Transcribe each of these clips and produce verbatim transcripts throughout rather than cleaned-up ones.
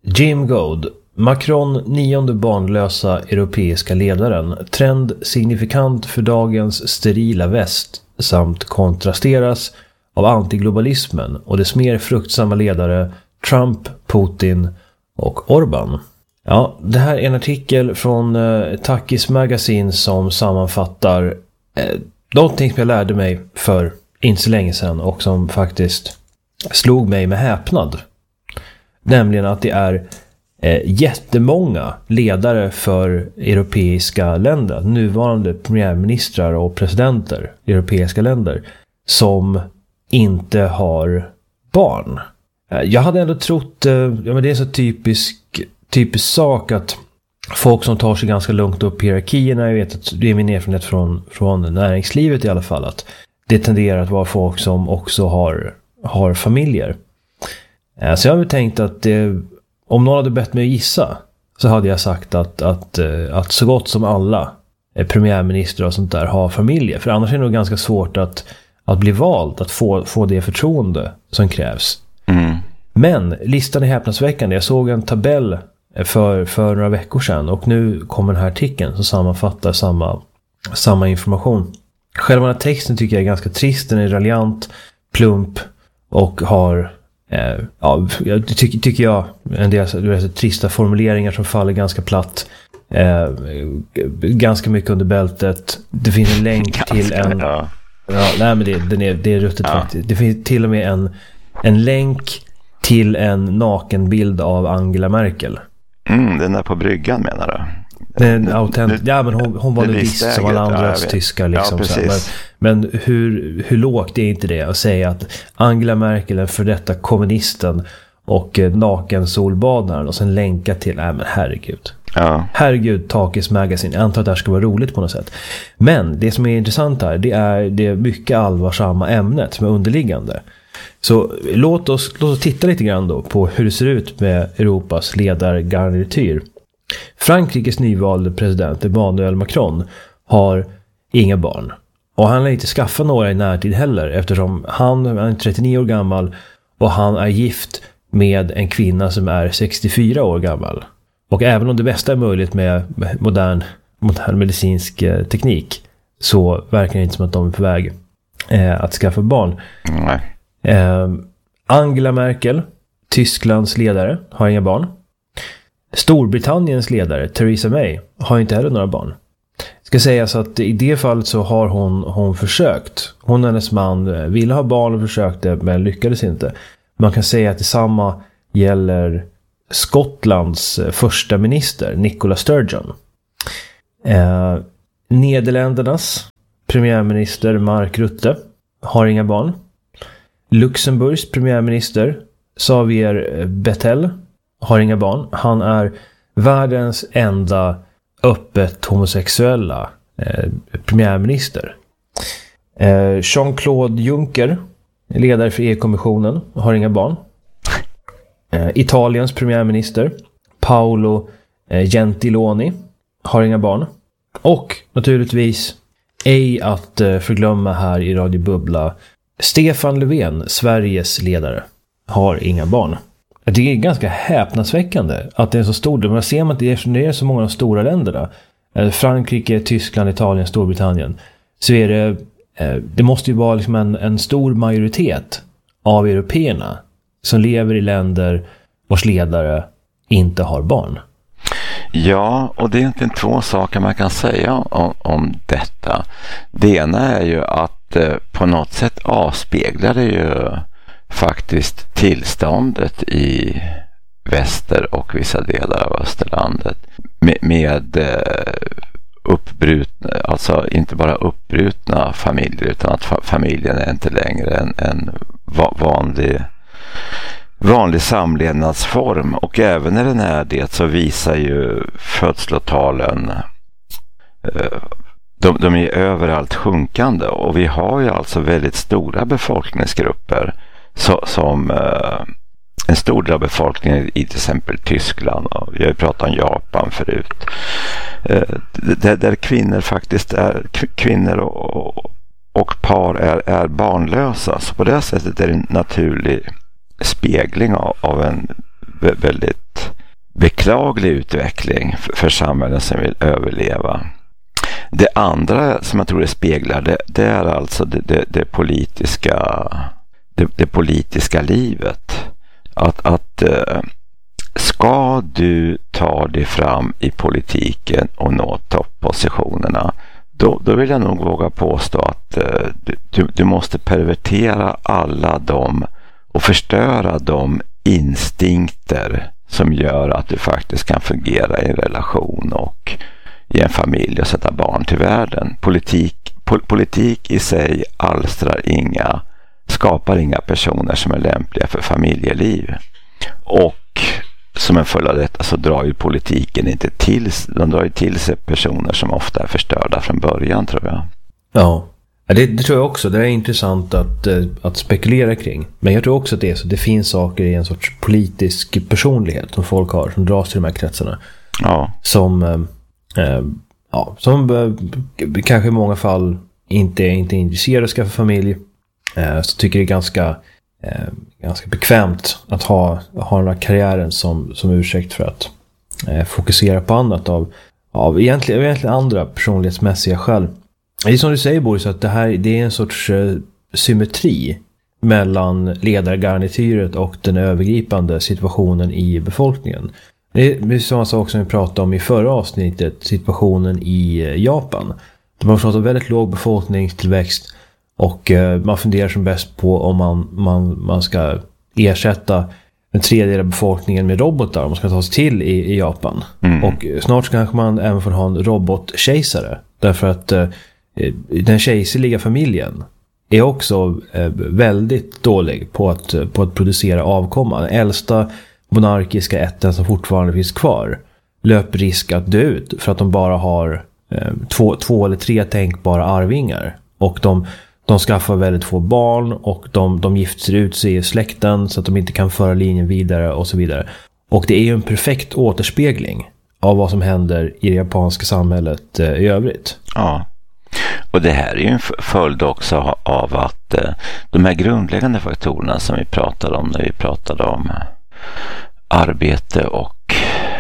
Jim Goad. Macron, nionde barnlösa europeiska ledaren. Trend signifikant för dagens sterila väst samt kontrasteras av antiglobalismen och dess mer fruktsamma ledare Trump, Putin och Orban. Ja, det här är en artikel från eh, Takis Magazine som sammanfattar eh, någonting som jag lärde mig för inte så länge sedan och som faktiskt slog mig med häpnad. Nämligen att det är eh, jättemånga ledare för europeiska länder, nuvarande premiärministrar och presidenter i europeiska länder, som inte har barn. Eh, jag hade ändå trott, eh, ja men det är så typisk, typisk sak att folk som tar sig ganska långt upp i hierarkierna, jag vet att det är min erfarenhet från, från näringslivet i alla fall, att det tenderar att vara folk som också har, har familjer. Så jag hade tänkt att det, om någon hade bett mig gissa så hade jag sagt att, att, att så gott som alla premiärministrar och sånt där har familjer. För annars är det nog ganska svårt att, att bli vald, att få, få det förtroende som krävs. Mm. Men listan är häpnadsväckande. Jag såg en tabell för, för några veckor sedan och nu kommer den här artikeln som sammanfattar samma, samma information. Själva den här texten tycker jag är ganska trist, den är raljant, plump och har eh, ja, ty- tycker jag en del så, trista formuleringar som faller ganska platt, eh, ganska mycket under bältet. Det finns en länk ganska, till en ja. Ja, nej men det, den är, det är ruttet ja. faktiskt. Det finns till och med en, en länk till en nakenbild av Angela Merkel. Mm, den är på bryggan menar du? En autent- ja, men hon, hon var nudist som alla andra ja, tyskar liksom, ja, så men, men hur, hur lågt är inte det att säga att Angela Merkel är för detta kommunisten och eh, naken solbadaren och sen länka till, nej men herregud ja. herregud, Takis Magazine, jag antar att det här ska vara roligt på något sätt, men det som är intressant här, det är det mycket allvarsamma ämnet som är underliggande. Så låt oss, låt oss titta lite grann då på hur det ser ut med Europas ledargarnityr. Frankrikes nyvalde president Emmanuel Macron har inga barn. Och han har inte skaffat några i närtid heller, eftersom han är trettionio år gammal och han är gift med en kvinna som är sextiofyra år gammal. Och även om det bästa är möjligt med modern, modern medicinsk eh, teknik, så verkar det inte som att de är på väg eh, att skaffa barn. Nej. Eh, Angela Merkel, Tysklands ledare, har inga barn. Storbritanniens ledare, Theresa May, har inte heller några barn. Ska sägas att i det fallet så har hon, hon försökt. Hon och hennes man ville ha barn och försökte, men lyckades inte. Man kan säga att detsamma gäller Skottlands första minister, Nicola Sturgeon. Eh, Nederländernas premiärminister Mark Rutte har inga barn. Luxemburgs premiärminister Xavier Bettel har inga barn. Han är världens enda öppet homosexuella eh, premiärminister. Eh, Jean-Claude Juncker, ledare för E U-kommissionen, har inga barn. Eh, Italiens premiärminister Paolo eh, Gentiloni har inga barn. Och naturligtvis ej att eh, förglömma här i Radio Bubbla, Stefan Löfven, Sveriges ledare, har inga barn. Det är ganska häpnadsväckande att det är så stort. Man ser man att det är så många av de stora länderna, Frankrike, Tyskland, Italien, Storbritannien, så är det, det måste ju vara liksom en, en stor majoritet av européerna som lever i länder vars ledare inte har barn. Ja, och det är egentligen två saker man kan säga om, om detta. Det ena är ju att eh, på något sätt avspeglar det ju faktiskt tillståndet i väster och vissa delar av Österlandet med, med eh, uppbrutna, alltså inte bara uppbrutna familjer, utan att fa- familjen är inte längre en, en va- vanlig vanlig samlevnadsform, och även när den är det så visar ju födslotalen eh, de, de är överallt sjunkande, och vi har ju alltså väldigt stora befolkningsgrupper så, som eh, en stor del av befolkningen i till exempel Tyskland, och vi har ju pratat om Japan förut, eh, där, där kvinnor faktiskt är kvinnor och, och par är, är barnlösa, så på det sättet är det en naturlig spegling av, av en väldigt beklaglig utveckling för, för samhällen som vill överleva. Det andra som jag tror det speglar, det, det är alltså det, det, det politiska det, det politiska livet. Att, att eh, ska du ta dig fram i politiken och nå toppositionerna, då, då vill jag nog våga påstå att eh, du, du måste pervertera alla dem och förstöra de instinkter som gör att du faktiskt kan fungera i en relation och i en familj och sätta barn till världen. Politik, pol- politik i sig alstrar inga, skapar inga personer som är lämpliga för familjeliv. Och som en följd av detta så drar ju politiken inte till, de drar ju till sig personer som ofta är förstörda från början, tror jag. Ja, det, det tror jag också. Det är intressant att, att spekulera kring. Men jag tror också att det är så. Det finns saker i en sorts politisk personlighet som folk har, som dras till de här kretsarna. Ja. Som, eh, ja, som eh, kanske i många fall inte är inte intresserade av att skaffa familj. Eh, så tycker det är ganska, eh, ganska bekvämt att ha, ha den här karriären som, som ursäkt för att eh, fokusera på annat av, av egentligen, egentligen andra personlighetsmässiga skäl. Det är som du säger, Boris, att det här det är en sorts eh, symmetri mellan ledargarnityret och den övergripande situationen i befolkningen. Det är samma sak som vi pratade om i förra avsnittet, situationen i Japan. De har fått en väldigt låg befolkningstillväxt och eh, man funderar som bäst på om man, man, man ska ersätta en tredjedel av befolkningen med robotar om man ska ta sig till i, i Japan. Mm. Och snart kanske man även får ha en robotkejsare. Därför att eh, den kejserliga familjen är också eh, väldigt dålig på att, på att producera avkomma. Den äldsta monarkiska ätten som fortfarande finns kvar löper risk att dö ut för att de bara har eh, två, två eller tre tänkbara arvingar. Och de, de skaffar väldigt få barn och de, de gifter ut sig i släkten så att de inte kan föra linjen vidare och så vidare. Och det är ju en perfekt återspegling av vad som händer i det japanska samhället eh, i övrigt. Ja. Och det här är ju en följd också av att eh, de här grundläggande faktorerna som vi pratade om när vi pratade om arbete och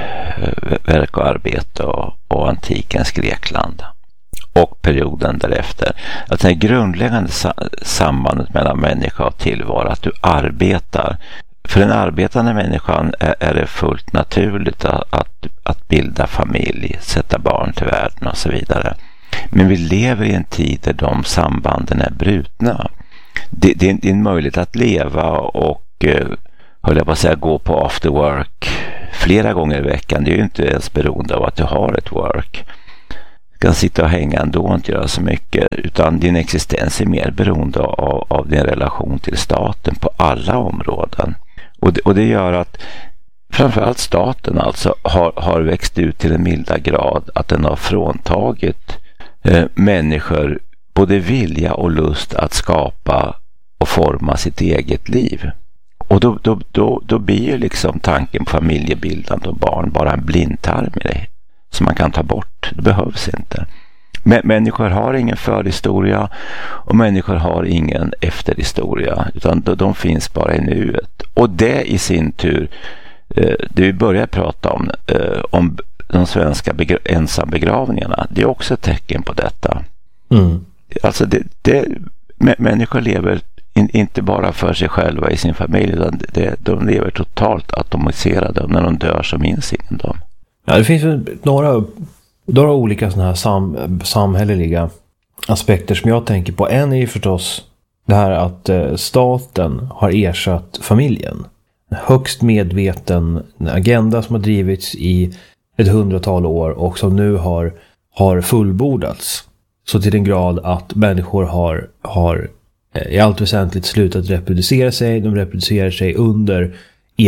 eh, verk och arbete och, och antikens Grekland och perioden därefter. Att det här grundläggande sa- sambandet mellan människa och tillvaro, att du arbetar. För den arbetande människan är, är det fullt naturligt att, att, att bilda familj, sätta barn till världen och så vidare. Men vi lever i en tid där de sambanden är brutna. Det, det, är, det är en möjlighet att leva och eh, höll jag på att säga, gå på after work flera gånger i veckan. Det är ju inte ens beroende av att du har ett work. Du kan sitta och hänga ändå och inte göra så mycket, utan din existens är mer beroende av, av din relation till staten på alla områden. Och det, och det gör att framförallt staten alltså har, har växt ut till en milda grad att den har fråntagit eh, människor både vilja och lust att skapa och forma sitt eget liv. Och då, då, då, då blir ju liksom tanken på familjebildande och barn bara en blindtarm i det som man kan ta bort. Det behövs inte. Men människor har ingen förhistoria och människor har ingen efterhistoria, utan de, de finns bara i nuet. Och det i sin tur, eh, det vi börjar prata om, eh, om de svenska begra- ensambegravningarna, det är också ett tecken på detta. Mm. Alltså det, det, m- människor lever in, inte bara för sig själva i sin familj, utan det, de lever totalt atomiserade, och när de dör så minns ingen dem. Ja, det finns ju några, några olika såna här sam, samhälleliga aspekter som jag tänker på. En är ju förstås det här att eh, staten har ersatt familjen. En högst medveten agenda som har drivits i ett hundratal år och som nu har, har fullbordats. Så till den grad att människor har, har eh, i allt väsentligt slutat reproducera sig. De reproducerar sig under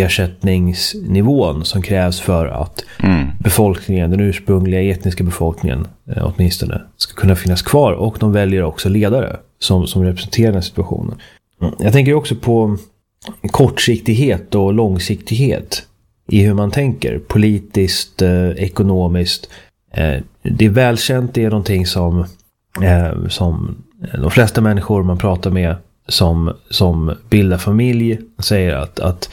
ersättningsnivån som krävs för att mm. befolkningen, den ursprungliga etniska befolkningen eh, åtminstone, ska kunna finnas kvar, och de väljer också ledare som, som representerar den situationen. Mm. Jag tänker också på kortsiktighet och långsiktighet i hur man tänker politiskt, eh, ekonomiskt. Eh, det är välkänt, det är någonting som, eh, som de flesta människor man pratar med som, som bildar familj säger att, att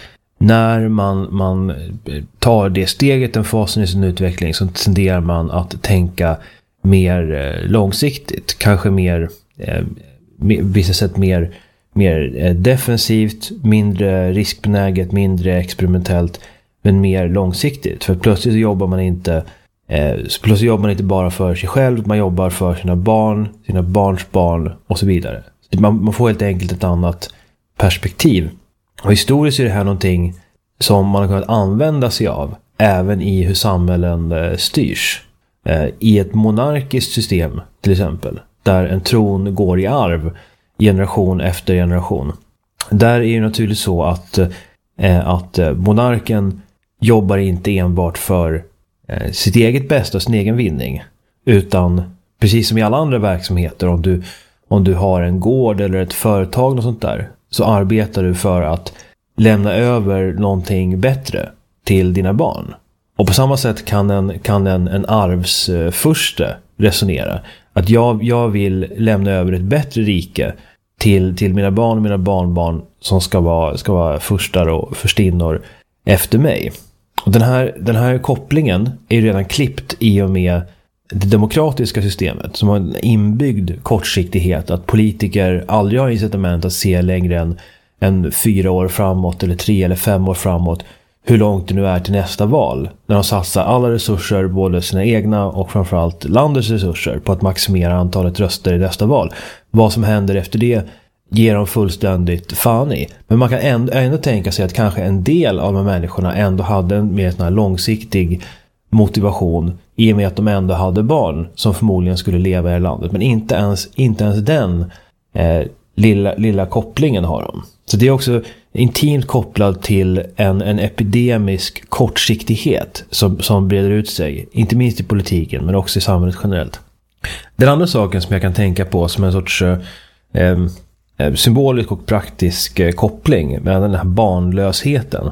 när man, man tar det steget, den fasen i sin utveckling, så tenderar man att tänka mer eh, långsiktigt. Kanske mer, eh, vissa sätt mer, mer eh, defensivt, mindre riskbenäget, mindre experimentellt, men mer långsiktigt. För plötsligt jobbar man inte eh, plötsligt jobbar man inte bara för sig själv, man jobbar för sina barn, sina barns barn och så vidare. Man, man får helt enkelt ett annat perspektiv. Och historiskt är det här någonting som man har kunnat använda sig av även i hur samhällen eh, styrs. Eh, I ett monarkiskt system till exempel, där en tron går i arv generation efter generation. Där är det naturligt så att, eh, att monarken jobbar inte enbart för eh, sitt eget bästa, sin egen vinning, utan precis som i alla andra verksamheter, om du, om du har en gård eller ett företag och sånt där, så arbetar du för att lämna över någonting bättre till dina barn. Och på samma sätt kan en, kan en, en arvsfurste resonera. Att jag, jag vill lämna över ett bättre rike till, till mina barn och mina barnbarn som ska vara, ska vara furstar och förstinnor efter mig. Och den här, den här kopplingen är redan klippt i och med det demokratiska systemet, som har en inbyggd kortsiktighet, att politiker aldrig har incitament att se längre än, än fyra år framåt eller tre eller fem år framåt, hur långt det nu är till nästa val, när de satsar alla resurser, både sina egna och framförallt landets resurser, på att maximera antalet röster i nästa val. Vad som händer efter det ger de fullständigt fan i. Men man kan ändå, ändå tänka sig att kanske en del av de här människorna ändå hade en mer sån här långsiktig motivation, i och med att de ändå hade barn som förmodligen skulle leva i landet. Men inte ens, inte ens den eh, lilla, lilla kopplingen har de. Så det är också intimt kopplad till en, en epidemisk kortsiktighet som, som breder ut sig, inte minst i politiken men också i samhället generellt. Den andra saken som jag kan tänka på som en sorts eh, symbolisk och praktisk eh, koppling med den här barnlösheten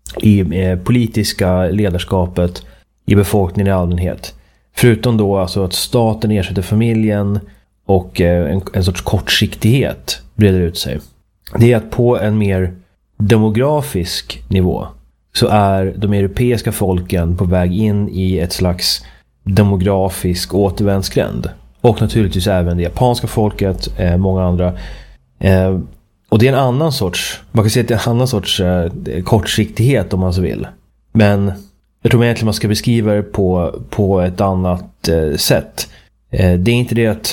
i eh, politiska ledarskapet, i befolkningen i allmänhet. Förutom då alltså att staten ersätter familjen och eh, en, en sorts kortsiktighet breder ut sig. Det är att på en mer demografisk nivå så är de europeiska folken på väg in i ett slags demografisk återvändsgränd. Och naturligtvis även det japanska folket, eh, många andra. Eh, och det är en annan sorts, man kan säga att det är en annan sorts eh, kortsiktighet om man så vill. Men jag tror egentligen man ska beskriva det på, på ett annat eh, sätt. Eh, det är inte det att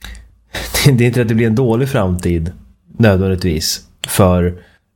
det är inte att det blir en dålig framtid nödvändigtvis för,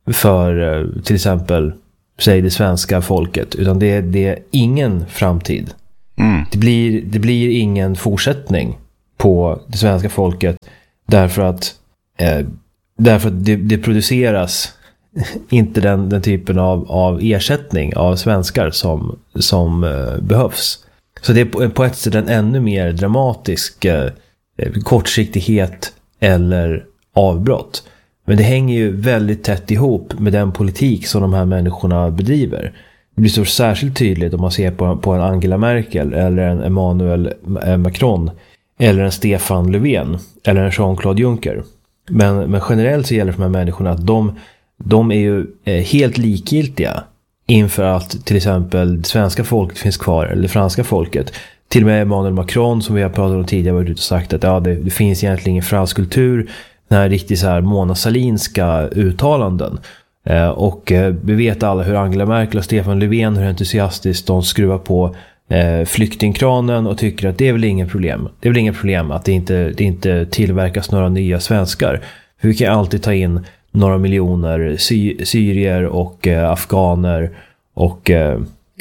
för eh, till exempel säg det svenska folket, utan det, det är ingen framtid. Mm. Det blir, det blir ingen fortsättning på det svenska folket därför att, eh, därför att det, det produceras inte den, den typen av, av ersättning av svenskar som, som eh, behövs. Så det är på, på ett sätt en ännu mer dramatisk eh, kortsiktighet eller avbrott. Men det hänger ju väldigt tätt ihop med den politik som de här människorna bedriver. Det blir så särskilt tydligt om man ser på, på en Angela Merkel eller en Emmanuel Macron eller en Stefan Löfven eller en Jean-Claude Juncker. Men, men generellt så gäller det för de här människorna att de, de är ju helt likgiltiga inför att till exempel det svenska folket finns kvar eller det franska folket. Till och med Emmanuel Macron, som vi har pratat om tidigare, varit ute och sagt att ja, det, det finns egentligen ingen fransk kultur. Den här riktigt så här Mona Salinska uttalanden. Eh, och eh, vi vet alla hur Angela Merkel och Stefan Löfven, hur entusiastiskt de skruvar på eh, flyktingkranen och tycker att det är väl ingen problem. Det är väl ingen problem att det inte, det inte tillverkas några nya svenskar. För vi kan alltid ta in några miljoner sy- syrier och eh, afghaner och eh,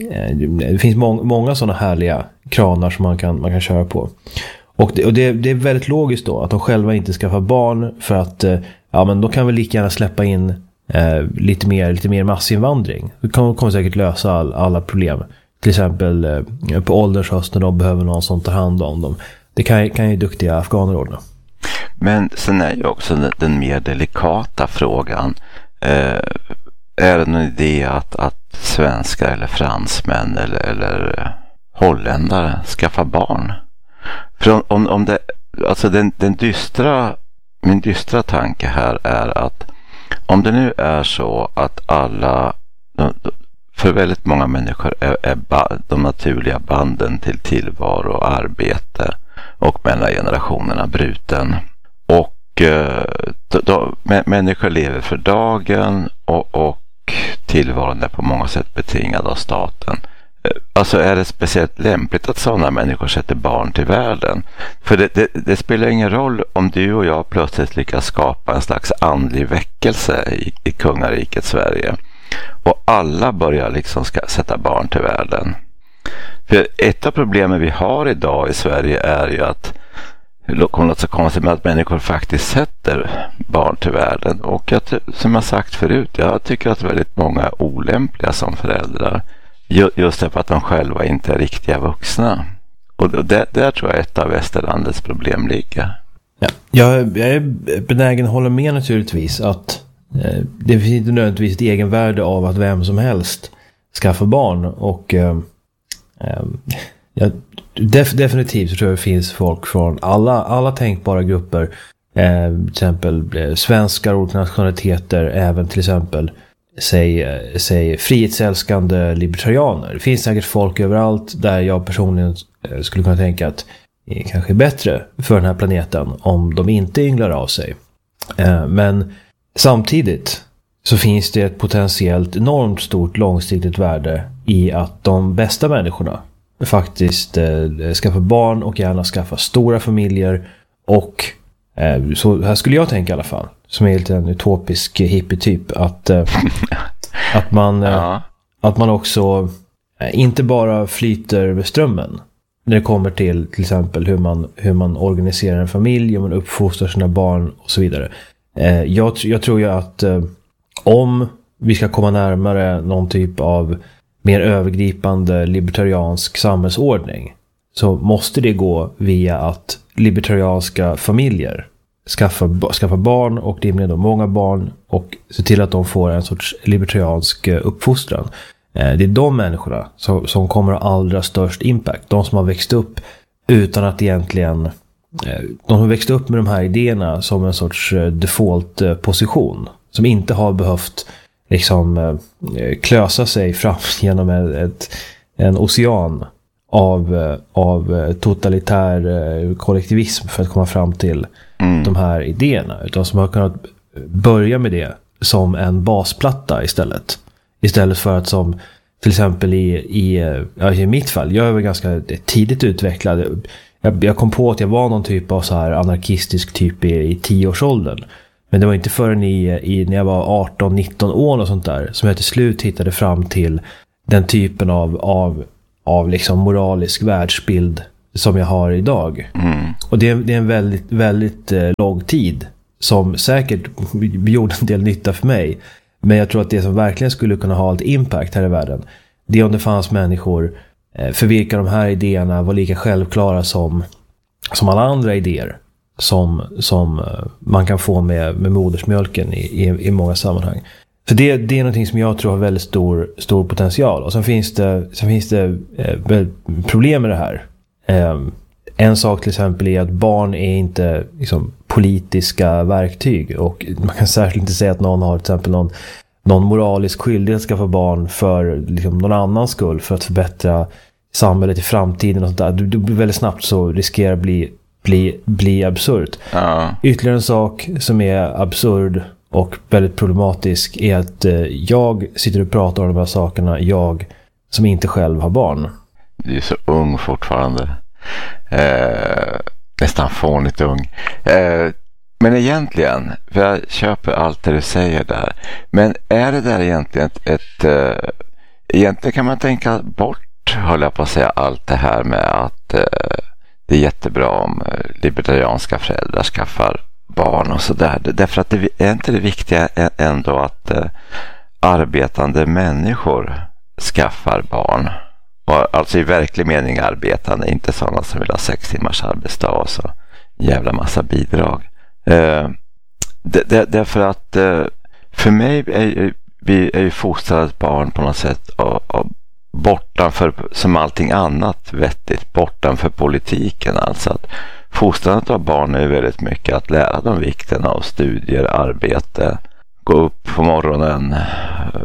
det finns må- många sådana härliga kranar som man kan, man kan köra på. Och, det, och det, det är väldigt logiskt då att de själva inte skaffar barn för att eh, ja, men då kan vi lika gärna släppa in eh, lite, mer, lite mer massinvandring. Det kommer, kommer säkert lösa all, alla problem. Till exempel eh, på ålderns höst när de behöver någon som tar hand om dem. Det kan, kan ju duktiga afghaner ordna. Men sen är ju också den, den mer delikata frågan. Eh, är det någon idé att, att svenskar eller fransmän eller, eller holländare skaffar barn? För om, om, om det, alltså den, den dystra, min dystra tanke här är att om det nu är så att alla de, de, för väldigt många människor är, är ba, de naturliga banden till tillvaro och arbete och mellan generationerna bruten. Och eh, då, då, mä, människor lever för dagen och, och tillvaron är på många sätt betingad av staten. Alltså är det speciellt lämpligt att sådana människor sätter barn till världen? För det, det, det spelar ingen roll om du och jag plötsligt lyckas skapa en slags andlig väckelse i, i kungariket Sverige. Och alla börjar liksom ska sätta barn till världen. För ett av problemen vi har idag i Sverige är ju att det kommer något så konstigt med att människor faktiskt sätter barn till världen. Och jag, som jag sagt förut, jag tycker att väldigt många är olämpliga som föräldrar. Just därför att de själva inte är riktiga vuxna. Och det, där tror jag ett av västerlandets problem ligger. Ja, jag, jag är benägen att hålla med naturligtvis att eh, det finns inte nödvändigtvis ett egenvärde av att vem som helst skaffar barn. Och eh, eh, ja, def, definitivt så tror jag det finns folk från alla, alla tänkbara grupper. Eh, till exempel eh, svenskar och nationaliteter, även till exempel Säg, säg frihetsälskande libertarianer. Det finns säkert folk överallt där jag personligen skulle kunna tänka att det är kanske bättre för den här planeten om de inte ynglar av sig. Men samtidigt så finns det ett potentiellt enormt stort långsiktigt värde i att de bästa människorna faktiskt skaffar barn och gärna skaffar stora familjer. Och så här skulle jag tänka i alla fall, som är lite en utopisk hippie-typ, att, att, man, ja. att man också inte bara flyter med strömmen när det kommer till till exempel hur man, hur man organiserar en familj, hur man uppfostrar sina barn och så vidare. Jag, jag tror ju att om vi ska komma närmare någon typ av mer övergripande libertariansk samhällsordning, så måste det gå via att libertarianska familjer skaffar, skaffar barn, och det blir då många barn, och se till att de får en sorts libertariansk uppfostran. Det är de människorna som, som kommer att ha allra störst impact. De som har växt upp utan att egentligen... De har växt upp med de här idéerna som en sorts default-position. Som inte har behövt liksom klösa sig fram genom ett, en ocean av, av totalitär kollektivism för att komma fram till mm. de här idéerna. Utan som har kunnat börja med det som en basplatta istället. Istället för att som till exempel i, i, ja, i mitt fall, jag är väl ganska tidigt utvecklad. Jag, jag kom på att jag var någon typ av så här anarkistisk typ i, i tioårsåldern. Men det var inte förrän i, i, när jag var arton nitton år och sånt där som jag till slut hittade fram till den typen av, av, av liksom moralisk världsbild som jag har idag. Mm. Och det är, det är en väldigt, väldigt eh, lång tid som säkert gjorde en del nytta för mig. Men jag tror att det som verkligen skulle kunna ha ett impact här i världen, det är om det fanns människor eh, för vilka de här idéerna var lika självklara som, som alla andra idéer som, som eh, man kan få med, med modersmjölken i, i, i många sammanhang. För det, det är någonting som jag tror har väldigt stor, stor potential. Och sen finns det, sen finns det eh, problem med det här. Eh, en sak till exempel är att barn är inte liksom, politiska verktyg. Och man kan särskilt inte säga att någon har till exempel någon, någon moralisk skyldighet att skaffa barn för liksom, någon annans skull. För att förbättra samhället i framtiden och sånt där. Du, du blir väldigt snabbt så riskerar att bli, bli, bli absurt. Ja. Ytterligare en sak som är absurd och väldigt problematisk är att eh, jag sitter och pratar om de här sakerna, jag som inte själv har barn. Du är så ung fortfarande. Eh, nästan fånigt ung. Eh, men egentligen, för jag köper allt det du säger där. Men är det där egentligen ett... ett eh, egentligen kan man tänka bort, håller jag på att säga, allt det här med att eh, det är jättebra om libertarianska föräldrar skaffar barn och sådär. Därför att det är inte det viktiga ändå att eh, arbetande människor skaffar barn. Och alltså i verklig mening arbetande, inte sådana som vill ha sex timmars arbetsdag och så jävla massa bidrag. Eh, det, det, därför att eh, för mig är vi är ju fostrade barn på något sätt och, och bortanför, som allting annat vettigt, bortanför politiken. Alltså att fostrandet av barn är väldigt mycket att lära dem vikten av studier, arbete, gå upp på morgonen,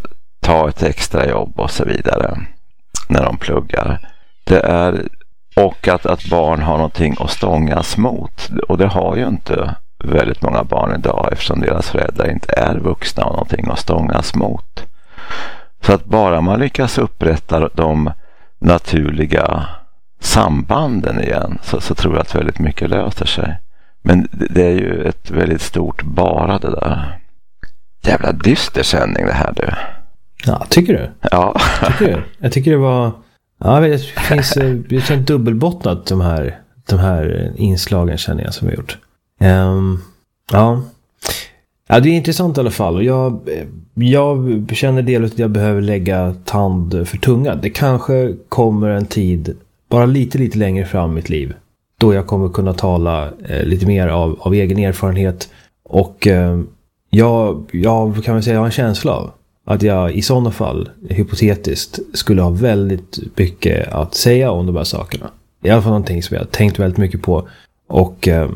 ta ett extra jobb och så vidare när de pluggar. Det är, och att, att barn har någonting att stångas mot. Och det har ju inte väldigt många barn idag eftersom deras föräldrar inte är vuxna och någonting att stångas mot. Så att bara man lyckas upprätta de naturliga sambanden igen så, så tror jag att väldigt mycket löser sig. Men det, det är ju ett väldigt stort bara det där. Jävla dyster sändning det här du. Ja, tycker du? Ja. Tycker du? Jag tycker det var... Ja, det finns det känns dubbelbottnat de här, de här inslagen känner jag som vi har gjort. Um, ja. Ja, det är intressant i alla fall. Och jag, jag känner delvis att jag behöver lägga tand för tunga. Det kanske kommer en tid, bara lite, lite längre fram i mitt liv, då jag kommer kunna tala eh, lite mer av, av egen erfarenhet. Och eh, jag, jag kan väl säga jag har en känsla av att jag i sådana fall, hypotetiskt, skulle ha väldigt mycket att säga om de här sakerna. I alla fall någonting som jag har tänkt väldigt mycket på. Och eh,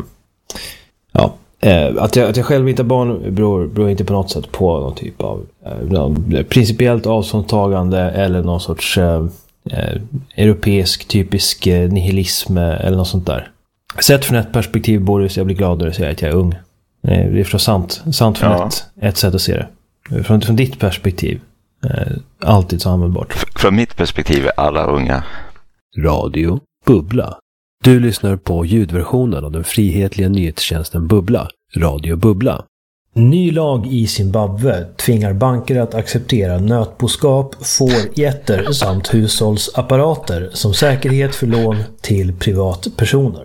ja, eh, att, jag, att jag själv inte har barn beror, beror inte på något sätt på någon typ av eh, någon principiellt avståndstagande eller någon sorts eh, eh, europeisk typisk eh, nihilism eller något sånt där. Sett från ett perspektiv borde jag bli gladare att säga att jag är ung. Eh, det är förstås sant, sant från ja. ett, ett sätt att se det. Från, från ditt perspektiv eh, alltid så användbart. Från mitt perspektiv är alla unga. Radio Bubbla. Du lyssnar på ljudversionen av den frihetliga nyhetstjänsten Bubbla. Radio Bubbla. Ny lag i Zimbabwe tvingar banker att acceptera nötboskap, fårgetter samt hushållsapparater som säkerhet för lån till privatpersoner.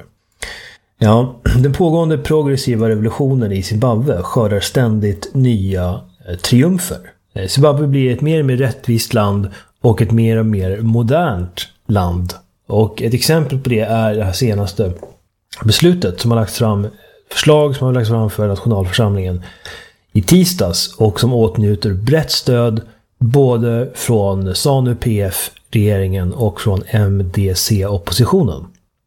Ja, den pågående progressiva revolutionen i Zimbabwe skördar ständigt nya triumfer. Zimbabwe blir ett mer och mer rättvist land och ett mer och mer modernt land. Och ett exempel på det är det här senaste beslutet som har lagts fram, förslag som har lagts fram för nationalförsamlingen i tisdags och som åtnjuter brett stöd både från ZANU-P F, regeringen och från M D C-oppositionen.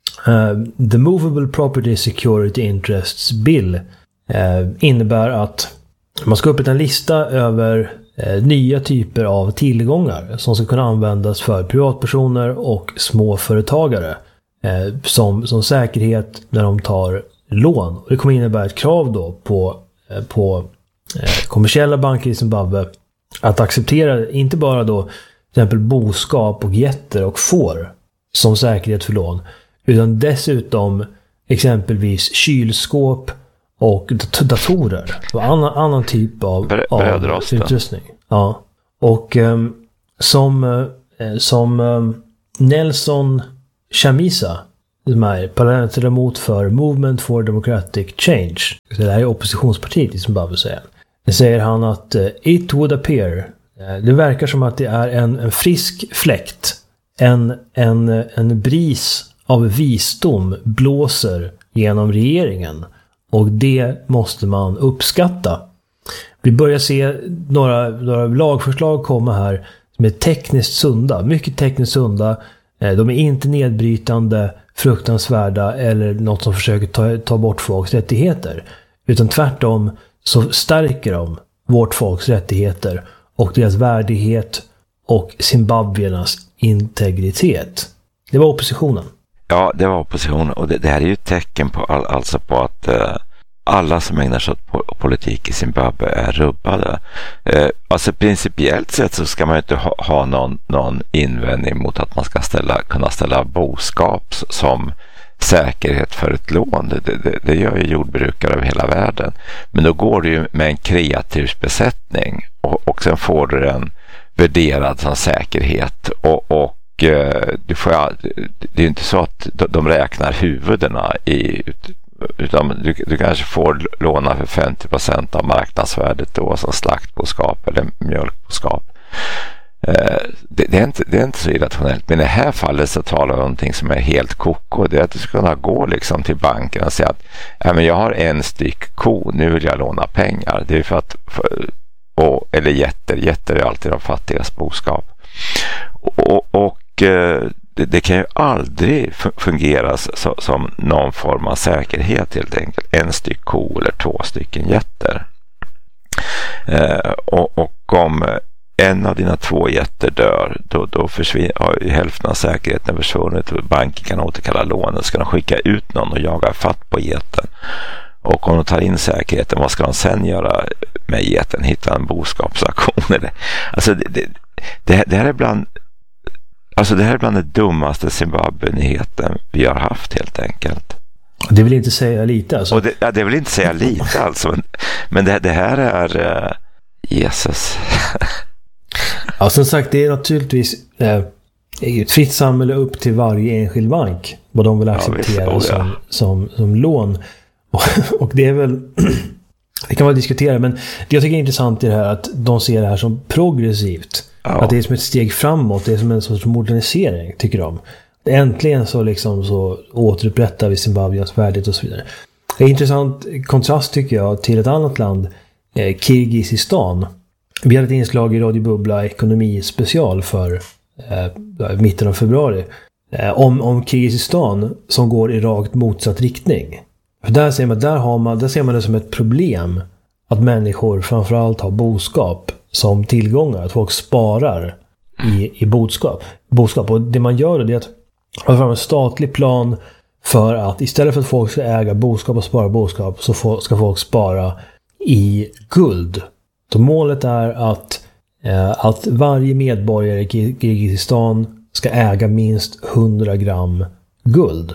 Uh, The Movable Property Security Interests Bill uh, innebär att man ska upprätta en lista över uh, nya typer av tillgångar som ska kunna användas för privatpersoner och småföretagare uh, som, som säkerhet när de tar lån. Och det kommer innebära ett krav då på, uh, på uh, kommersiella banker i Zimbabwe att acceptera inte bara då till exempel boskap och getter och får som säkerhet för lån, utan dessutom exempelvis kylskåp och datorer och annan, annan typ av, av utrustning. Ja. Och um, som, uh, som um, Nelson Chamisa, som är parlamentsledamot för Movement for Democratic Change, det här är oppositionspartiet i Zimbabwe, säger det säger han att uh, it would appear, uh, det verkar som att det är en, en frisk fläkt, en, en, en bris av visdom blåser genom regeringen, och det måste man uppskatta. Vi börjar se några, några lagförslag komma här som är tekniskt sunda, mycket tekniskt sunda. De är inte nedbrytande, fruktansvärda eller något som försöker ta, ta bort folks rättigheter, utan tvärtom så stärker de vårt folks rättigheter och deras värdighet och zimbabwiernas integritet. Det var oppositionen. Ja, det var opposition, och det, det här är ju ett tecken på, all, alltså på att eh, alla som ägnar sig åt politik i Zimbabwe är rubbade. Eh, alltså principiellt sett så ska man ju inte ha, ha någon, någon invändning mot att man ska ställa, kunna ställa boskap som säkerhet för ett lån. Det, det, det gör ju jordbrukare över hela världen. Men då går det ju med en kreatursbesättning och, och sen får du den värderad som säkerhet och, och Du får, det är ju inte så att de räknar huvudena i, utan du, du kanske får låna för femtio procent av marknadsvärdet då, som slaktboskap eller mjölkboskap. Det, det, är inte, det är inte så irrationellt, men i det här fallet så talar vi om någonting som är helt koko. Det är att du ska kunna gå liksom till banken och säga att ja, men jag har en styck ko, nu vill jag låna pengar. Det är för att för, och, eller jätter, jätter är alltid de fattigas boskap. Och, och det, det kan ju aldrig fungera så, som någon form av säkerhet helt enkelt. En styck ko eller två stycken jätter. Eh, och, och om en av dina två getter dör, då, då försvinner ja, hälften av säkerheten försvunnit. Banken kan återkalla lånen. Ska de skicka ut någon och jaga fatt på geten? Och om de tar in säkerheten, vad ska de sen göra med geten? Hitta en boskapsaktion? Eller? Alltså det, det, det, det här är bland alltså det här är bland det dummaste Zimbabwe-nyheten vi har haft helt enkelt. Det vill inte säga lite alltså. Och det, ja, det vill inte säga lite alltså. Men, men det, det här är uh, Jesus. Ja, som sagt, det är naturligtvis eh, ett fritt samhälle upp till varje enskild bank vad de vill acceptera ja, visst, oh, ja. som, som, som lån. Och, och det är väl det kan man diskutera, men det jag tycker är intressant i det här att de ser det här som progressivt. Ja. Att det är som ett steg framåt, det är som en sorts modernisering, tycker de. Äntligen så liksom så återupprättar vi Zimbabweans värdighet och så vidare. Det är en intressant kontrast tycker jag till ett annat land, eh, Kirgizistan. Vi hade ett inslag i Radio Bubbla ekonomispecial för eh, mitten av februari eh, om, om Kirgizistan som går i rakt motsatt riktning. För där ser man, där har man, där ser man det som ett problem att människor framförallt har boskap som tillgångar, att folk sparar i, i boskap. boskap. Och det man gör det är att ha fram en statlig plan för att istället för att folk ska äga boskap och spara boskap så få, ska folk spara i guld. Så målet är att, eh, att varje medborgare i Kirgizistan ska äga minst hundra gram guld.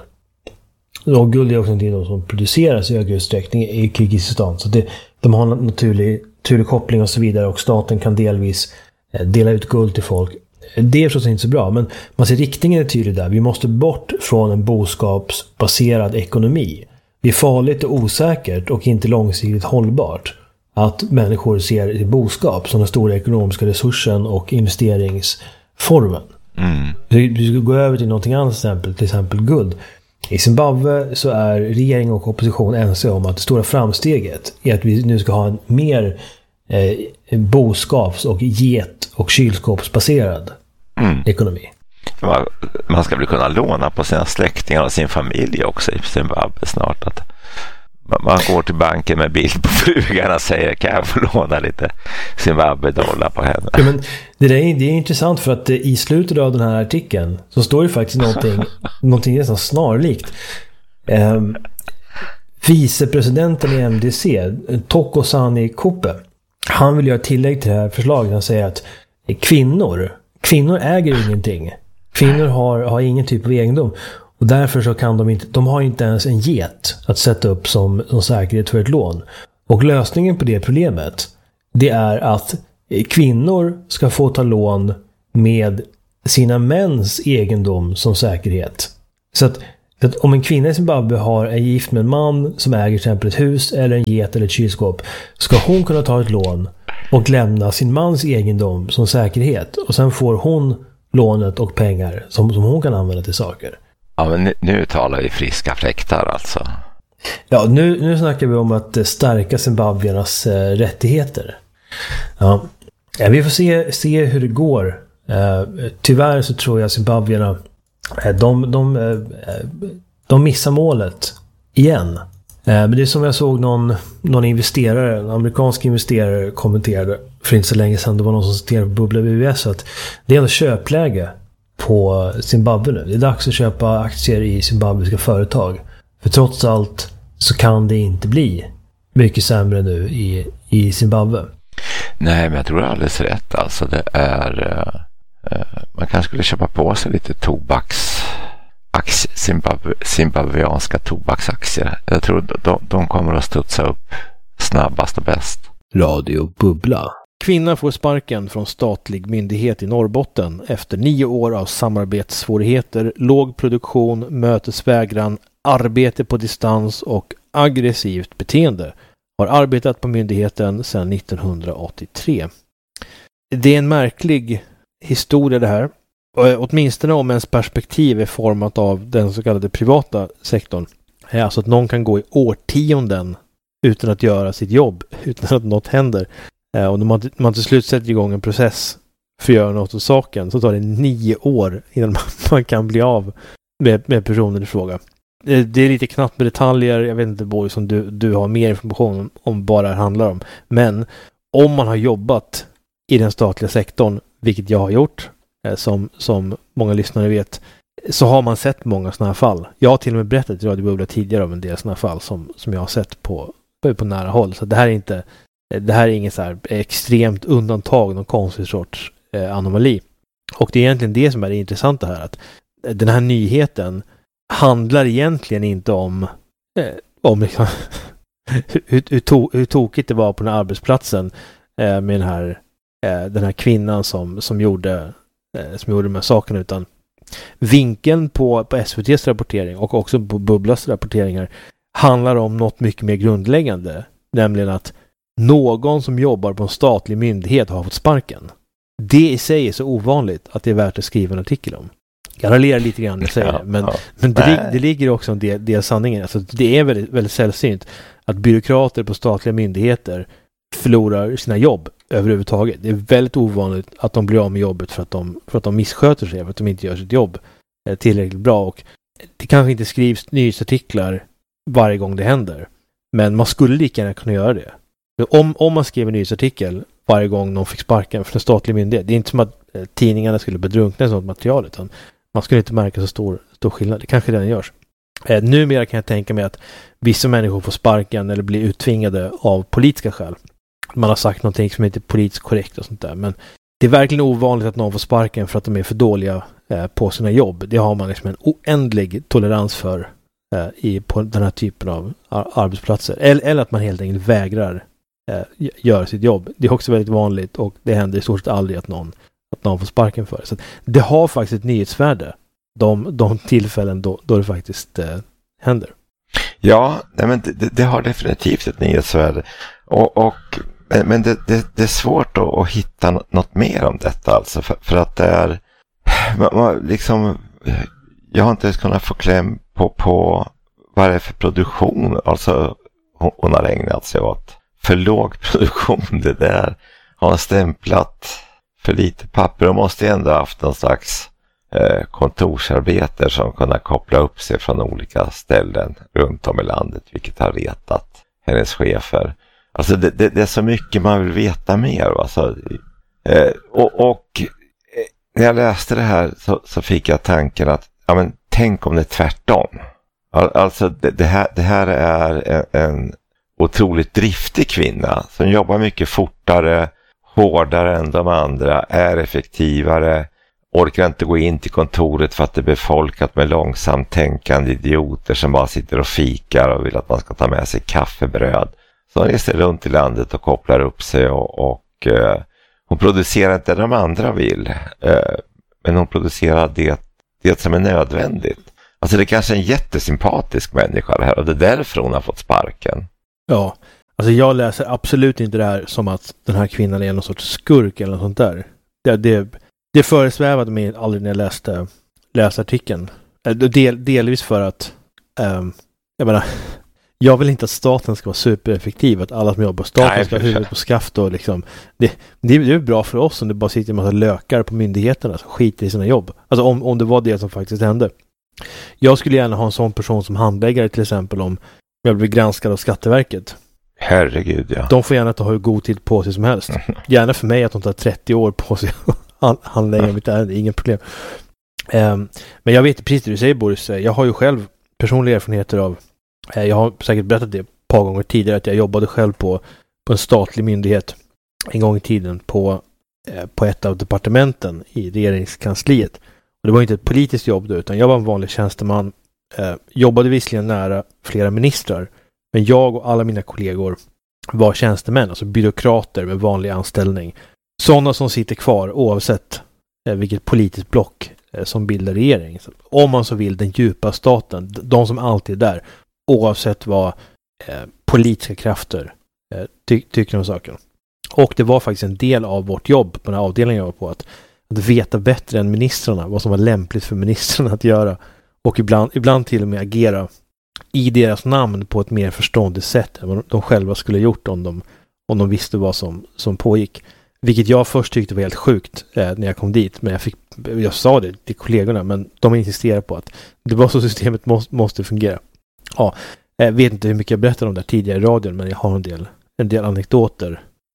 Och guld är också någonting som produceras i högre utsträckning i Kirgizistan. Så det, de har en naturlig, naturlig koppling och så vidare. Och staten kan delvis eh, dela ut guld till folk. Det är förstås inte så bra. Men man ser riktningen är tydlig där. Vi måste bort från en boskapsbaserad ekonomi. Det är farligt och osäkert och inte långsiktigt hållbart att människor ser boskap som den stora ekonomiska resursen och investeringsformen. Mm. Vi ska gå över till någonting annat exempel, till exempel guld. I Zimbabwe så är regering och opposition ense om att det stora framsteget är att vi nu ska ha en mer eh, boskaps- och get- och kylskåpsbaserad mm. ekonomi. Man, man ska väl kunna låna på sina släktingar och sin familj också i Zimbabwe snart. Att man går till banken med bild på frugan och säger kan jag få låna lite Zimbabwe-dollar på henne. Ja, men det, där är, det är intressant för att i slutet av den här artikeln så står det faktiskt någonting, någonting nästan snarlikt. Um, vicepresidenten i M D C, Tokosani Kupe, han vill göra tillägg till det här förslaget. Han säger att kvinnor, kvinnor äger ingenting. Kvinnor har, har ingen typ av egendom. Och därför så kan de inte, de har inte ens en get att sätta upp som, som säkerhet för ett lån. Och lösningen på det problemet, det är att kvinnor ska få ta lån med sina mäns egendom som säkerhet. Så att, så att om en kvinna i Zimbabwe har är gift med en man som äger till exempel ett hus eller en get eller ett kylskåp, ska hon kunna ta ett lån och lämna sin mans egendom som säkerhet. Och sen får hon lånet och pengar som, som hon kan använda till saker. Ja, men nu, nu talar vi friska fläktar alltså. Ja, nu, nu snackar vi om att stärka Zimbabwiernas eh, rättigheter. Ja. Ja, vi får se, se hur det går. Eh, tyvärr så tror jag Zimbabwierna eh, de, de, eh, de missar målet igen. Eh, men det är som jag såg någon, någon investerare, en amerikansk investerare kommenterade för inte så länge sedan. Det var någon som citerade på Bubbla B B S att det är en köpläge på Zimbabwe nu. Det är dags att köpa aktier i zimbabwiska företag. För trots allt så kan det inte bli mycket sämre nu i, i Zimbabwe. Nej, men jag tror det är alldeles rätt. Alltså det är uh, man kanske skulle köpa på sig lite tobaks aktier, Zimbabwe, zimbabwianska tobaksaktier. Jag tror de, de kommer att studsa upp snabbast och bäst. Radio Bubbla. Kvinna får sparken från statlig myndighet i Norrbotten efter nio år av samarbetssvårigheter, låg produktion, mötesvägran, arbete på distans och aggressivt beteende. Har arbetat på myndigheten sedan nittonhundraåttiotre. Det är en märklig historia det här. Åtminstone om ens perspektiv är format av den så kallade privata sektorn. Alltså att någon kan gå i årtionden utan att göra sitt jobb, utan att något händer. Och när man, man till slut sätter igång en process för att göra något åt saken så tar det nio år innan man, man kan bli av med, med personen i fråga. Det, det är lite knappt med detaljer. Jag vet inte, Boy, som du, du har mer information om, om vad det här handlar om. Men om man har jobbat i den statliga sektorn, vilket jag har gjort, eh, som, som många lyssnare vet, så har man sett många sådana här fall. Jag har till och med berättat i Radio Bubbla tidigare om en del sådana här fall som, som jag har sett på, på nära håll. Så det här är inte det här är inget så här extremt undantag, någon konstig sorts eh, anomali. Och det är egentligen det som är det intressanta här, att den här nyheten handlar egentligen inte om, eh, om liksom hur, hur, to, hur tokigt det var på den här arbetsplatsen eh, med den här, eh, den här kvinnan som, som, gjorde, eh, som gjorde de här sakerna, utan vinkeln på, på S V T:s rapportering och också på Bubblas rapporteringar handlar om något mycket mer grundläggande, nämligen att någon som jobbar på en statlig myndighet har fått sparken. Det i sig är så ovanligt att det är värt att skriva en artikel om. Jag raljerar lite grann när jag säger ja, det, men, ja. men det, det ligger också en del, del sanningen. Alltså, det är väldigt, väldigt sällsynt att byråkrater på statliga myndigheter förlorar sina jobb överhuvudtaget. Det är väldigt ovanligt att de blir av med jobbet för att de, för att de missköter sig, för att de inte gör sitt jobb tillräckligt bra. Och det kanske inte skrivs nyhetsartiklar varje gång det händer, men man skulle lika gärna kunna göra det. Om, om man skrev en nyhetsartikel varje gång någon fick sparken för en statlig myndighet, det är inte som att eh, tidningarna skulle bedrunkna i sådant material, utan man skulle inte märka så stor, stor skillnad. Det kanske redan görs. Eh, numera kan jag tänka mig att vissa människor får sparken eller blir uttvingade av politiska skäl. Man har sagt någonting som inte är politiskt korrekt och sånt där, men det är verkligen ovanligt att någon får sparken för att de är för dåliga eh, på sina jobb. Det har man liksom en oändlig tolerans för eh, i, på den här typen av ar- arbetsplatser. Eller, eller att man helt enkelt vägrar eh, göra sitt jobb. Det är också väldigt vanligt, och det händer i stort sett aldrig att någon, att någon får sparken för det. Så det har faktiskt ett nyhetsvärde, de, de tillfällen då, då det faktiskt eh, händer. Ja, nej men det, det har definitivt ett nyhetsvärde. Och, och, men det, det, det är svårt att, att hitta något mer om detta. Alltså för, för att det är man, man, liksom, jag har inte ens kunnat få kläm på, på vad det är för produktion. Alltså hon, hon har ägnat sig åt för låg produktion. Det där har stämplat för lite papper, och måste ändå haft någon slags eh, kontorsarbete som kunna koppla upp sig från olika ställen runt om i landet, vilket har retat hennes chefer. Alltså det, det, det är så mycket man vill veta mer. Alltså, eh, och, och eh, när jag läste det här så, så fick jag tanken att ja, men, tänk om det är tvärtom. Alltså det, det, här, det här är en, en otroligt driftig kvinna som jobbar mycket fortare, hårdare än de andra, är effektivare, orkar inte gå in till kontoret för att det är befolkat med långsamt tänkande idioter som bara sitter och fikar och vill att man ska ta med sig kaffebröd. Så hon reser runt i landet och kopplar upp sig, och, och eh, hon producerar inte det de andra vill, eh, men hon producerar det, det som är nödvändigt. Alltså det är kanske en jättesympatisk människa det här, och det är därför hon har fått sparken. Ja, alltså jag läser absolut inte det här som att den här kvinnan är någon sorts skurk eller något sånt där. Det, det, det föresvävade mig aldrig när jag läste, läste artikeln. Del, delvis för att um, jag menar, jag vill inte att staten ska vara supereffektiv, att alla som jobbar på staten Nej, ska ha huvudet på skaft och liksom, det, det, det är bra för oss om det bara sitter en massa lökar på myndigheterna som skiter i sina jobb. Alltså om, om det var det som faktiskt hände. Jag skulle gärna ha en sån person som handläggare, till exempel om jag blir granskad av Skatteverket. Herregud, ja. De får gärna ta hur god tid på sig som helst. Gärna för mig att de tar trettio år på sig att handlägga mitt ärende, ingen problem. Um, men jag vet precis det du säger, Boris. Jag har ju själv personliga erfarenheter av, uh, jag har säkert berättat det ett par gånger tidigare, att jag jobbade själv på, på en statlig myndighet en gång i tiden på, uh, på ett av departementen i regeringskansliet. Och det var inte ett politiskt jobb då, utan jag var en vanlig tjänsteman. Uh, jobbade visserligen nära flera ministrar, men jag och alla mina kollegor var tjänstemän, alltså byråkrater med vanlig anställning. Sådana som sitter kvar oavsett eh, vilket politiskt block eh, som bildar regering. Så, om man så vill, den djupa staten, de som alltid är där, oavsett vad eh, politiska krafter eh, ty- tycker om saken. Och det var faktiskt en del av vårt jobb på den här avdelningen jag var på, att, att veta bättre än ministrarna vad som var lämpligt för ministrarna att göra. Och ibland, ibland till och med agera i deras namn på ett mer förståndigt sätt än vad de själva skulle gjort om de, om de visste vad som, som pågick. Vilket jag först tyckte var helt sjukt eh, när jag kom dit. Men jag, fick, jag sa det till kollegorna, men de insisterade på att det var så systemet måste, måste fungera. Ja, jag vet inte hur mycket jag berättade om det tidigare i radion, men jag har en del, en del anekdoter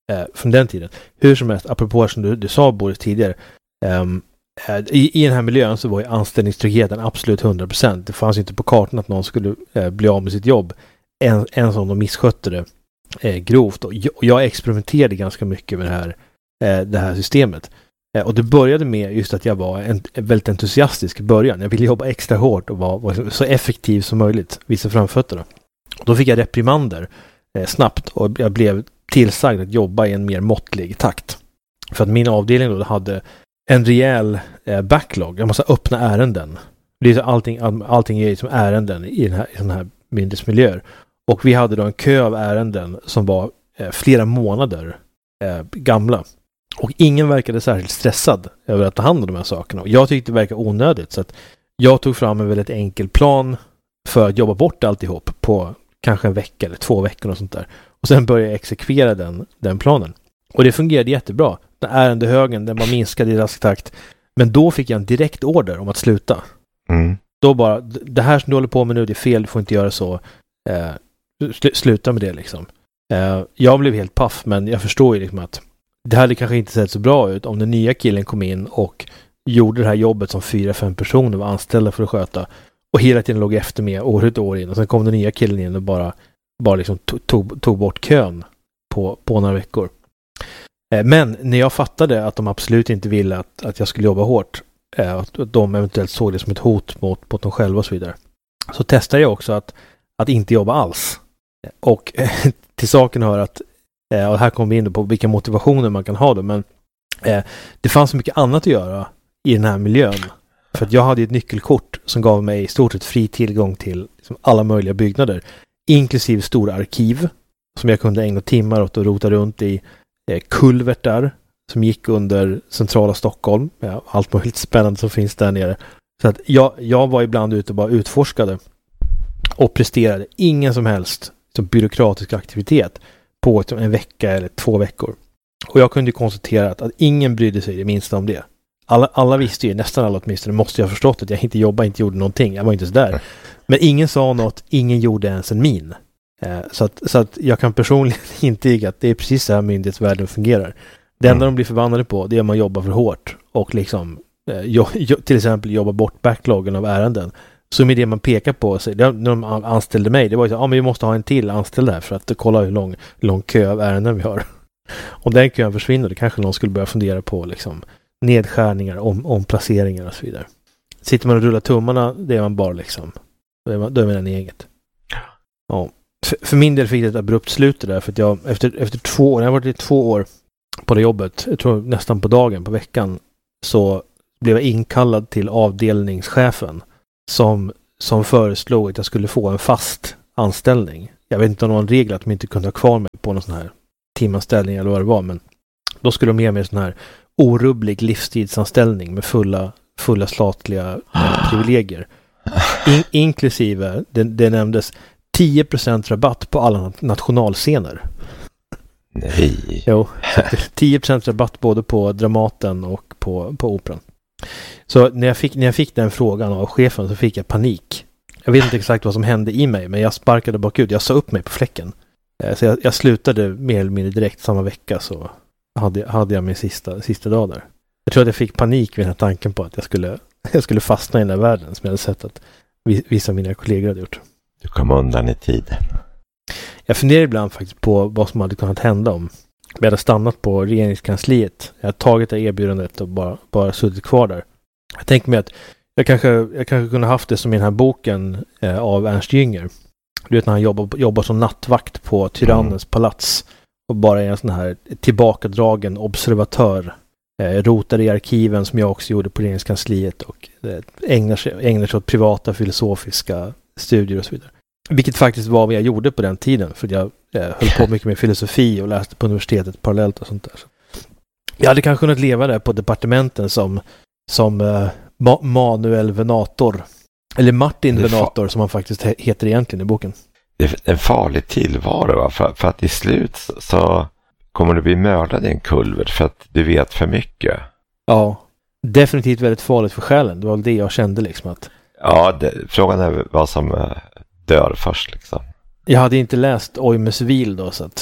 eh, från den tiden. Hur som helst, apropå som du, du sa Boris tidigare, um, i, i den här miljön så var ju anställningstryggheten absolut hundra procent. Det fanns inte på kartan att någon skulle eh, bli av med sitt jobb än, än som de misskötte det eh, grovt. Och jag, och jag experimenterade ganska mycket med det här, eh, det här systemet. Eh, och det började med just att jag var en, väldigt entusiastisk i början. Jag ville jobba extra hårt och vara, vara så effektiv som möjligt, visa framfötterna. Och då fick jag reprimander eh, snabbt och jag blev tillsagd att jobba i en mer måttlig takt. För att min avdelning då hade en rejäl eh, backlog, en massa öppna ärenden. Det är så allting, all, allting är som ärenden i den här, i den här myndighetsmiljöer. Och vi hade då en kö av ärenden som var eh, flera månader eh, gamla. Och ingen verkade särskilt stressad över att ta hand om de här sakerna. Och jag tyckte det verkade onödigt, så att jag tog fram en väldigt enkel plan för att jobba bort alltihop på kanske en vecka eller två veckor och sånt där. Och sen började jag exekvera den, den planen. Och det fungerade jättebra. Den ärendehögen, den var minskad i rask takt. Men då fick jag en direkt order om att sluta. Mm. Då bara, det här som du håller på med nu, det är fel, du får inte göra så. Eh, sl- sluta med det liksom. Eh, jag blev helt paff, men jag förstår ju liksom att det hade kanske inte sett så bra ut om den nya killen kom in och gjorde det här jobbet som fyra, fem personer var anställda för att sköta. Och hela tiden låg efter med år ut år in. Och sen kom den nya killen in och bara, bara liksom tog, tog, tog bort kön på, på några veckor. Men när jag fattade att de absolut inte ville att, att jag skulle jobba hårt, att de eventuellt såg det som ett hot mot, mot dem själva och så vidare, så testade jag också att, att inte jobba alls. Och till saken hör att, och här kommer vi in på vilka motivationer man kan ha då, men det fanns så mycket annat att göra i den här miljön. För att jag hade ett nyckelkort som gav mig i stort sett fri tillgång till liksom alla möjliga byggnader, inklusive stora arkiv som jag kunde ägna timmar åt och rota runt i, kulvertar som gick under centrala Stockholm. Ja, allt möjligt spännande som finns där nere. Så att jag, jag var ibland ute och bara utforskade och presterade ingen som helst som byråkratisk aktivitet på en vecka eller två veckor. Och jag kunde konstatera att, att ingen brydde sig det minsta om det. Alla, alla visste ju, nästan alla åtminstone, måste jag ha förstått att jag inte jobbade, inte gjorde någonting. Jag var inte så där. Men ingen sa något, ingen gjorde ens en min. Så att, så att jag kan personligen intyga att det är precis så här myndighetsvärlden fungerar. Det enda mm. de blir förbannade på, det är att man jobbar för hårt och liksom jo, jo, till exempel jobba bort backloggen av ärenden. Så med det man pekar på sig, det, när de anställde mig, det var ju så, ja men vi måste ha en till anställd här för att kolla hur lång, lång kö av ärenden vi har. Om den kön försvinner, det kanske någon skulle börja fundera på liksom nedskärningar, om, omplaceringar och så vidare. Sitter man och rullar tummarna, det är man bara liksom, då är man, då är man en eget. Ja. För, för min del fick det ett abrupt slut där, för att jag efter, efter två år, jag har varit i två år på det jobbet, jag tror nästan på dagen, på veckan, så blev jag inkallad till avdelningschefen som, som föreslog att jag skulle få en fast anställning. Jag vet inte om det var en regel att de inte kunde ha kvar mig på någon sån här timanställning eller vad det var, men då skulle de ge mig en sån här orubblig livstidsanställning med fulla, fulla statliga eh, privilegier. In, inklusive, det, det nämndes tio procent rabatt på alla nationalscener. Nej. Jo, tio procent rabatt både på Dramaten och på, på Operan. Så när jag, fick, när jag fick den frågan av chefen så fick jag panik. Jag vet inte exakt vad som hände i mig, men jag sparkade bakut. Jag sa upp mig på fläcken. Så jag, jag slutade mer eller mindre direkt samma vecka, så hade, hade jag min sista, sista dag där. Jag tror att jag fick panik vid den här tanken på att jag skulle, jag skulle fastna i den här världen som jag hade sett att vissa av mina kollegor hade gjort. Du kom undan i tid. Jag funderar ibland faktiskt på vad som hade kunnat hända om vi hade stannat på regeringskansliet. Jag hade tagit det erbjudandet och bara, bara suttit kvar där. Jag tänker mig att jag kanske, jag kanske kunde haft det som i den här boken eh, av Ernst Jünger. Du vet när han jobbar, jobbar som nattvakt på tyrannens mm. palats och bara är en sån här tillbakadragen observatör. Eh, rotar i arkiven som jag också gjorde på regeringskansliet och eh, ägnar, sig, ägnar sig åt privata filosofiska studier och så vidare. Vilket faktiskt var vad jag gjorde på den tiden, för jag eh, höll på mycket med filosofi och läste på universitetet parallellt och sånt där. Så jag hade kanske kunnat leva där på departementen som, som eh, Ma- Manuel Venator. Eller Martin fa- Venator som han faktiskt he- heter egentligen i boken. Det är en farlig tillvaro, va? För, för att i slut så kommer du bli mördad i en kulvert för att du vet för mycket. Ja, definitivt väldigt farligt för själen. Det var det jag kände liksom att... Ja, det, frågan är vad som dör först liksom. Jag hade inte läst Oymesville då, så att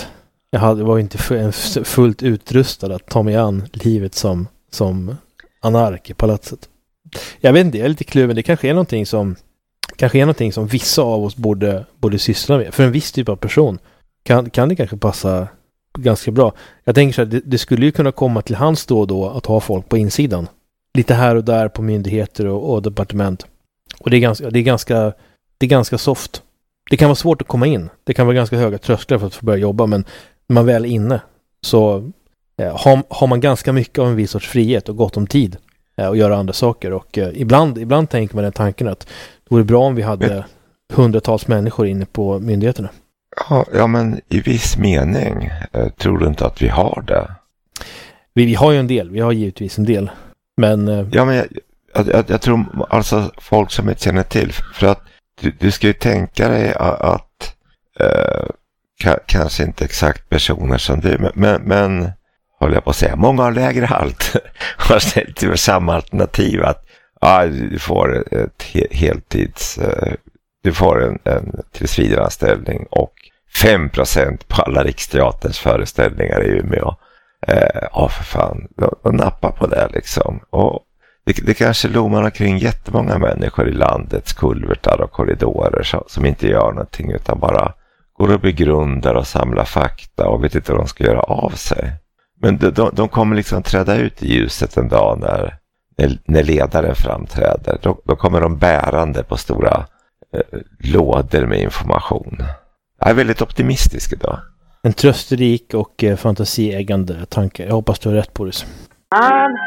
Jag hade, var inte f- fullt utrustad att ta mig an livet som, som anark i palatset. Jag vet inte, jag är lite kluven. Det kanske är någonting som kanske är någonting som vissa av oss borde, borde syssla med. För en viss typ av person kan, kan det kanske passa ganska bra. Jag tänker så här, det, det skulle ju kunna komma till hands då och då att ha folk på insidan. Lite här och där på myndigheter och, och departement. Och det är ganska, det är ganska, det är ganska soft. Det kan vara svårt att komma in. Det kan vara ganska höga trösklar för att få börja jobba, men när man väl är inne så eh, har, har man ganska mycket av en viss sorts frihet och gott om tid eh, att göra andra saker. Och eh, ibland, ibland tänker man den tanken att det vore bra om vi hade men, hundratals människor inne på myndigheterna. Ja, ja, men i viss mening eh, tror du inte att vi har det? Vi, vi har ju en del. Vi har givetvis en del. Men, eh, ja, men jag, jag, jag tror alltså folk som inte känner till, för att du, du ska ju tänka dig att, att eh, ka, kanske inte exakt personer som du, men, men, men håller jag på att säga, många har lägre halt har ställt till samma alternativ att ja, du får ett he- heltids eh, du får en, en tillsvidareanställning och fem procent på alla Riksteaterns föreställningar i Umeå. Eh, ja, för fan. De nappar på det liksom. Och det, det kanske lommar omkring jättemånga människor i landets kulvertar och korridorer som, som inte gör någonting utan bara går och begrundar och samlar fakta och vet inte vad de ska göra av sig. Men de, de, de kommer liksom träda ut i ljuset en dag när, när, när ledaren framträder. Då, då kommer de bärande på stora eh, lådor med information. Jag är väldigt optimistisk idag. En trösterik och eh, fantasieggande tanke. Jag hoppas du har rätt, Boris. Han